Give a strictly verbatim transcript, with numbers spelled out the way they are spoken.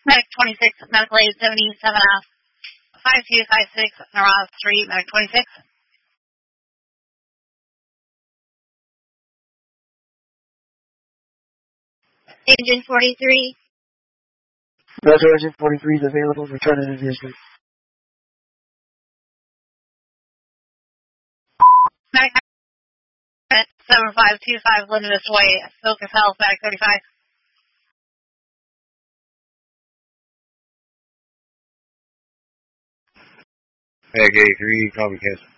Medic twenty-six, medical aid seventy-seven F, five two five six, Naraz Street, Medic twenty-six. Agent forty-three. Delta Agent forty-three is available. Return to the district. Medic seven five two five, Lindenus Way, Focus Health, Medic thirty-five. Medic eighty-three, copy case.